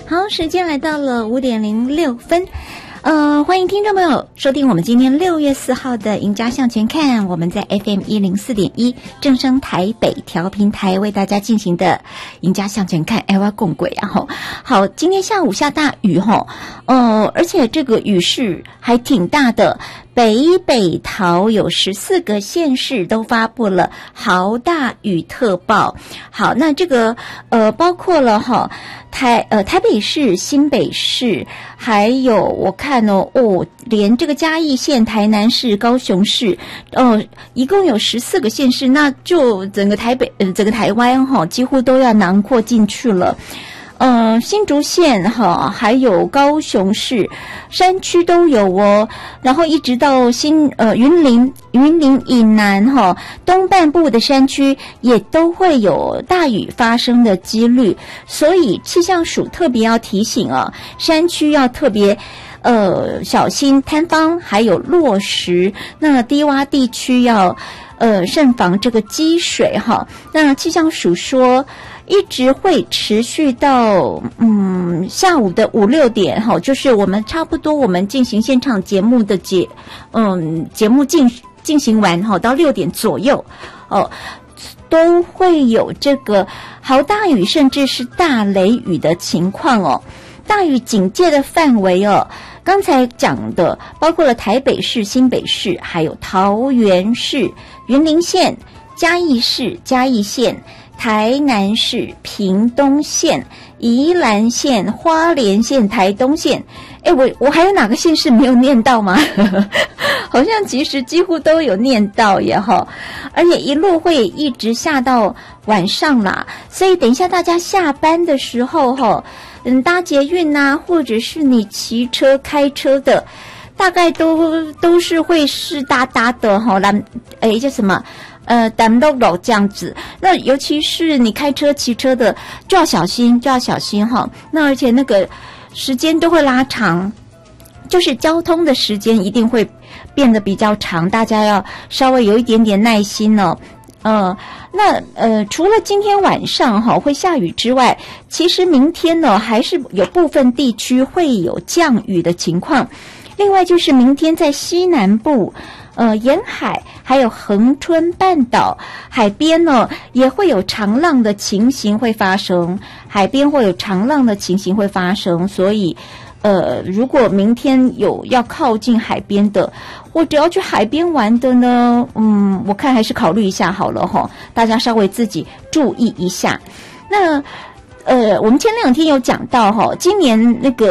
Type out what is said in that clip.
好，时间来到了5:06。欢迎听众朋友收听我们今天6月4号的赢家向前看，我们在 FM 104.1正声台北调频台为大家进行的赢家向前看。我要共轨啊！好，今天下午下大雨而且这个雨势还挺大的。北桃有14个县市都发布了豪大雨特报。好，那这个包括了台北市、新北市，还有我看连这个嘉义县、台南市、高雄市，一共有14个县市，那就整个台湾几乎都要囊括进去了。新竹县还有高雄市山区都有然后一直到云林以南东半部的山区也都会有大雨发生的几率，所以气象署特别要提醒山区要特别小心坍方还有落石，那低洼地区要慎防这个积水那气象署说一直会持续到下午的5、6点就是我们差不多我们进行现场节目的节目进行完到6点左右都会有这个豪大雨甚至是大雷雨的情况大雨警戒的范围刚才讲的包括了台北市、新北市，还有桃园市、云林县、嘉义市、嘉义县、台南市、屏东县、宜兰县、花莲县、台东县。我还有哪个县市没有念到吗？好像其实几乎都有念到耶而且一路会一直下到晚上啦，所以等一下大家下班的时候搭捷运啊，或者是你骑车开车的，大概都是会湿哒哒的叫什么淡落落这样子。那尤其是你开车骑车的就要小心那而且那个时间都会拉长，就是交通的时间一定会变得比较长，大家要稍微有一点点耐心除了今天晚上会下雨之外，其实明天呢还是有部分地区会有降雨的情况。另外就是明天在西南部沿海还有恒春半岛海边呢也会有长浪的情形会发生，所以如果明天有要靠近海边的，或者要去海边玩的呢，我看还是考虑一下好了大家稍微自己注意一下。那我们前2天有讲到今年那个